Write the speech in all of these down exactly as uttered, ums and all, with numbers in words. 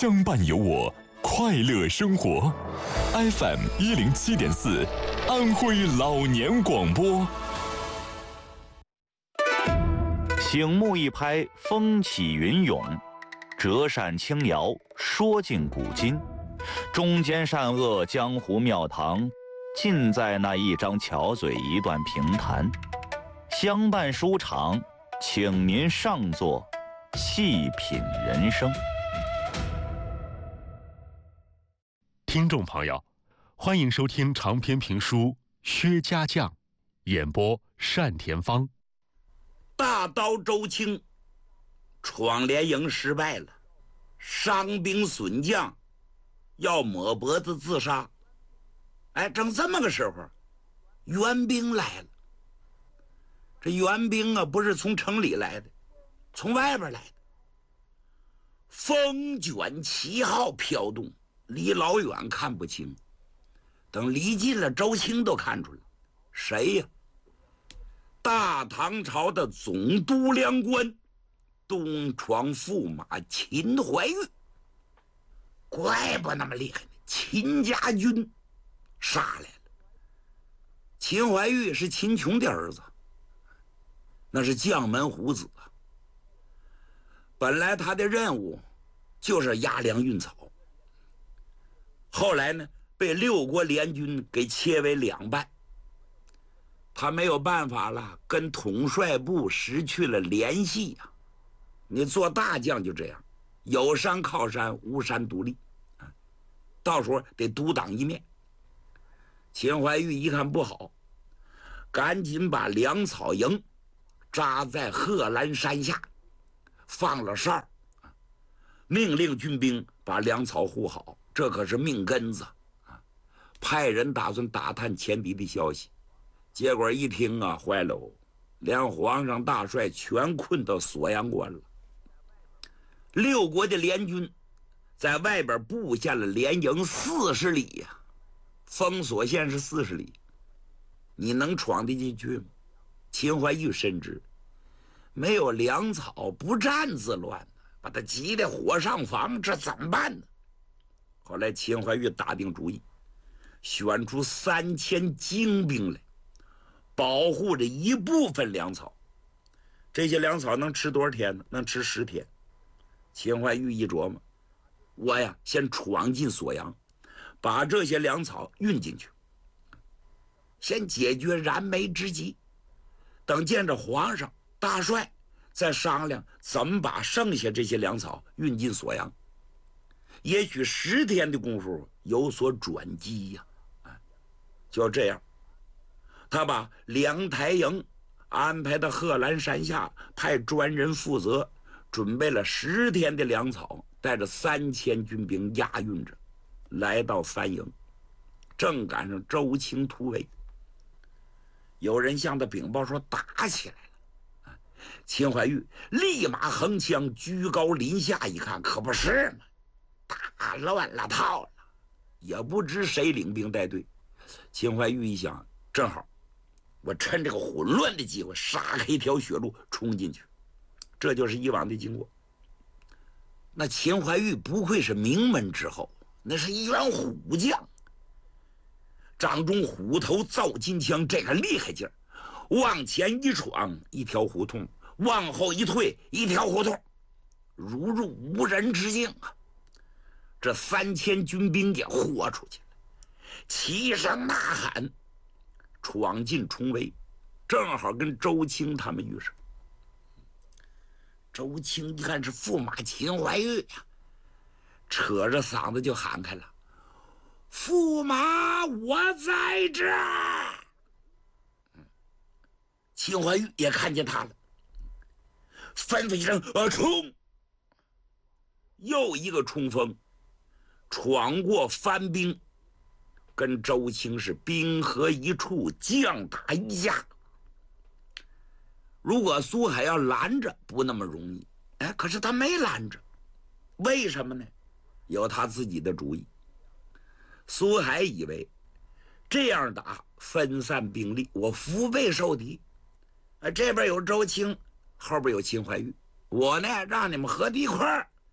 相伴有我，快乐生活。F M 一零七点四，安徽老年广播。 醒目一拍，风起云涌；折扇轻摇，说尽古今。中间善恶，江湖庙堂，尽在那一张巧嘴，一段评弹。相伴书场，请您上座，细品人生。 听众朋友，欢迎收听长篇评书《薛家将》，演播单田芳。 大刀周青，闯联营失败了，伤兵损将，要抹脖子自杀。哎，正这么个时候，援兵来了。这援兵啊，不是从城里来的，从外边来的。风卷旗号飘动，离老远看不清，等离近了，周青都看出来，谁呀？大唐朝的总督粮官，东床驸马秦怀玉。怪不那么厉害呢，秦家军杀来了。秦怀玉是秦琼的儿子，那是将门虎子啊。本来他的任务就是押粮运草，后来呢，被六国联军给切为两半。他没有办法了，跟统帅部失去了联系呀、啊。你做大将就这样，有山靠山，无山独立，到时候得独当一面。秦怀玉一看不好，赶紧把粮草营扎在贺兰山下，放了哨，命令军兵把粮草护好，这可是命根子啊！派人打算打探前敌的消息。结果一听啊，坏了，连皇上大帅全困到锁阳关了。六国的联军在外边布下了联营四十里呀、啊，封锁线是四十里，你能闯得进去吗？秦怀玉深知，没有粮草，不战自乱，把他急得火上房，这怎么办呢？后来秦怀玉打定主意，选出三千精兵来，保护着一部分粮草。这些粮草能吃多少天呢？能吃十天。秦怀玉一琢磨，我呀先闯进锁阳，把这些粮草运进去，先解决燃眉之急，等见着皇上大帅再商量怎么把剩下这些粮草运进锁阳。也许十天的功夫有所转机呀、啊！就这样，他把粮台营安排到贺兰山下，派专人负责，准备了十天的粮草，带着三千军兵押运着，来到番营，正赶上周青突围。有人向他禀报说打起来了，秦怀玉立马横枪，居高临下一看，可不是嘛，打乱了套了，也不知谁领兵带队。秦怀玉一想，正好我趁这个混乱的机会杀开一条血路冲进去，这就是以往的经过。那秦怀玉不愧是名门之后，那是一员虎将，掌中虎头造金枪，这个厉害劲儿，往前一闯一条胡同，往后一退一条胡同，如入无人之境啊！这三千军兵也豁出去了，齐声呐喊，闯进重围，正好跟周青他们遇上。周青一看是驸马秦怀玉呀，扯着嗓子就喊开了：“驸马，我在这儿！”秦怀玉也看见他了，吩咐一声：“呃，冲！”又一个冲锋，闯过番兵，跟周青是兵合一处，将打一架。如果苏海要拦着，不那么容易，哎，可是他没拦着，为什么呢？有他自己的主意。苏海以为这样打分散兵力，我腹背受敌，啊，这边有周青，后边有秦怀玉，我呢让你们合在一块儿，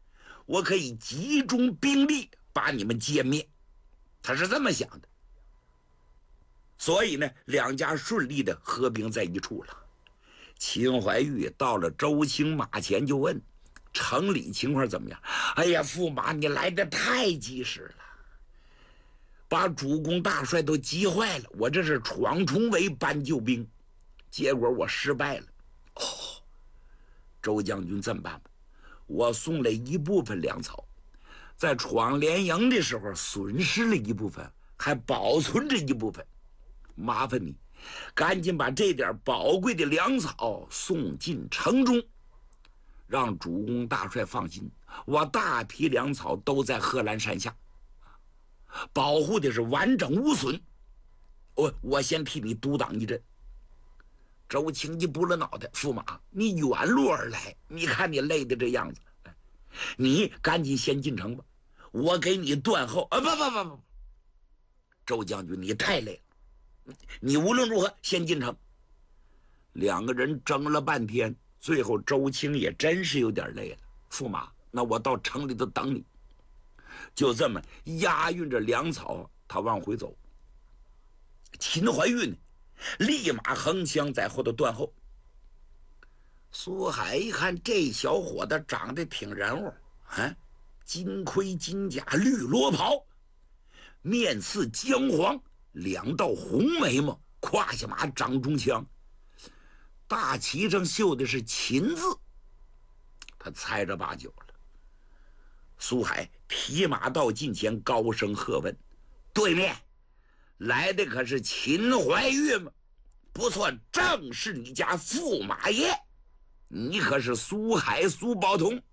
我可以集中兵力把你们歼灭。他是这么想的。所以呢，两家顺利的合并在一处了。秦怀玉到了周青马前就问城里情况怎么样。哎呀，驸马你来的太及时了，把主公大帅都急坏了。我这是闯重围搬救兵，结果我失败了。哦，周将军这么办吧，我送了一部分粮草，在闯连营的时候损失了一部分，还保存着一部分。麻烦你赶紧把这点宝贵的粮草送进城中，让主公大帅放心，我大批粮草都在贺兰山下，保护的是完整无损。我我先替你独挡一阵。周青一拨了脑袋，驸马，你远路而来，你看你累的这样子，你赶紧先进城吧，我给你断后。啊，不不不不，周将军你太累了，你无论如何先进城。两个人争了半天，最后周青也真是有点累了。驸马，那我到城里头等你。就这么押运着粮草，他往回走。秦怀玉呢，立马横枪在后头断后。苏海一看这小伙子长得挺人物啊，金盔金甲绿罗袍，面似姜黄，两道红眉毛，胯下马掌中枪，大旗上绣的是秦字。他猜着八九了。苏海提马到近前，高声喝问：“对面来的可是秦怀玉吗？不错，正是你家驸马爷。你可是苏海苏宝同。”